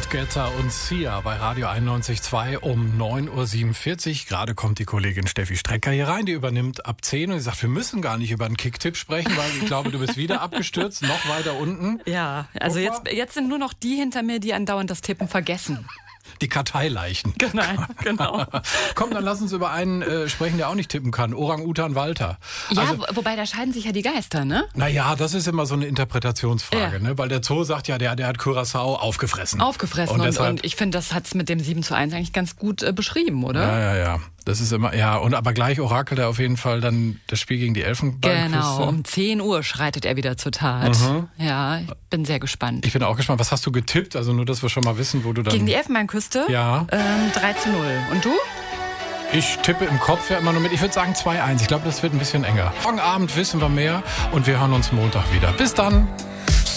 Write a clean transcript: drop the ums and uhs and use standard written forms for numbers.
David Guetta und Sia bei Radio 91.2 um 9.47 Uhr. Gerade kommt die Kollegin Steffi Strecker hier rein, die übernimmt ab 10 und sie sagt, wir müssen gar nicht über einen Kicktipp sprechen, weil ich glaube, du bist wieder abgestürzt, noch weiter unten. Ja, also jetzt sind nur noch die hinter mir, die andauernd das Tippen vergessen. Die Karteileichen. Genau. Komm, dann lass uns über einen sprechen, der auch nicht tippen kann. Orang-Utan Walter. Ja, Also, wobei da scheiden sich ja die Geister, ne? naja, das ist immer so eine Interpretationsfrage, Ja. ne? Weil der Zoo sagt ja, der hat Curaçao aufgefressen. Und ich finde, das hat's mit dem 7:1 eigentlich ganz gut beschrieben, oder? Ja. Das ist immer, ja, und aber gleich orakelt er auf jeden Fall dann das Spiel gegen die Elfenbeinküste. Genau, um 10 Uhr schreitet er wieder zur Tat. Ja, ich bin sehr gespannt. Ich bin auch gespannt. Was hast du getippt? Also nur, dass wir schon mal wissen, wo du dann... Gegen die Elfenbeinküste? Ja. 3:0. Und du? Ich tippe im Kopf ja immer nur mit. Ich würde sagen 2:1. Ich glaube, das wird ein bisschen enger. Morgen Abend wissen wir mehr und wir hören uns Montag wieder. Bis dann.